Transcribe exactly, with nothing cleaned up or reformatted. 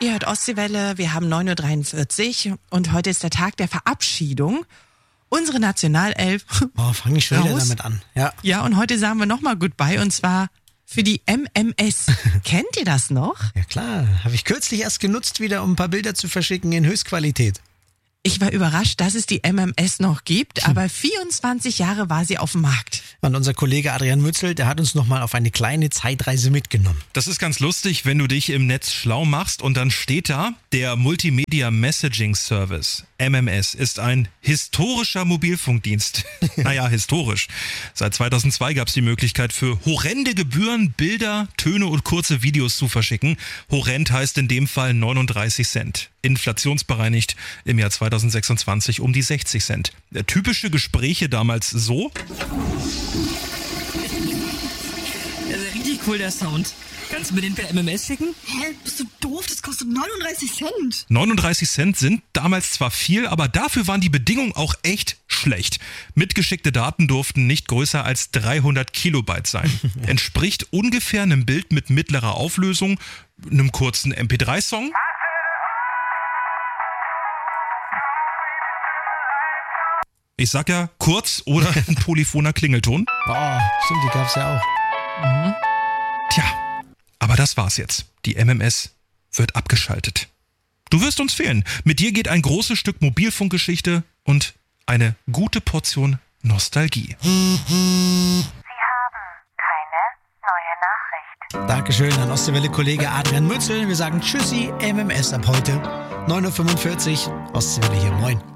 Ihr hört Ostseewelle, wir haben neun Uhr dreiundvierzig und heute ist der Tag der Verabschiedung. Unsere Nationalelf. Oh, fange ich schon wieder damit an. Ja, ja, und heute sagen wir nochmal Goodbye und zwar für die M M S. Kennt ihr das noch? Ja klar, habe ich kürzlich erst genutzt wieder, um ein paar Bilder zu verschicken in Höchstqualität. Ich war überrascht, dass es die M M S noch gibt, aber vierundzwanzig Jahre war sie auf dem Markt. Und unser Kollege Adrian Mützel, der hat uns nochmal auf eine kleine Zeitreise mitgenommen. Das ist ganz lustig, wenn du dich im Netz schlau machst und dann steht da, der Multimedia Messaging Service, M M S, ist ein historischer Mobilfunkdienst. Naja, historisch. Seit zweitausendzwei gab es die Möglichkeit für horrende Gebühren, Bilder, Töne und kurze Videos zu verschicken. Horrend heißt in dem Fall neununddreißig Cent. Inflationsbereinigt im Jahr zweitausendsechsundzwanzig um die sechzig Cent. Typische Gespräche damals so. Das ist richtig cool, der Sound. Kannst du mir den per M M S schicken? Hä, bist du doof? Das kostet neununddreißig Cent. neununddreißig Cent sind damals zwar viel, aber dafür waren die Bedingungen auch echt schlecht. Mitgeschickte Daten durften nicht größer als dreihundert Kilobyte sein. Entspricht ungefähr einem Bild mit mittlerer Auflösung, einem kurzen M P drei Song. Ich sag ja kurz oder ein polyphoner Klingelton. Oh, stimmt, die gab's ja auch. Mhm. Tja, aber das war's jetzt. Die M M S wird abgeschaltet. Du wirst uns fehlen. Mit dir geht ein großes Stück Mobilfunkgeschichte und eine gute Portion Nostalgie. Sie haben keine neue Nachricht. Dankeschön an Ostseewelle-Kollege Adrian Mützel. Wir sagen Tschüssi, M M S ab heute. neun Uhr fünfundvierzig, Ostseewelle hier, moin.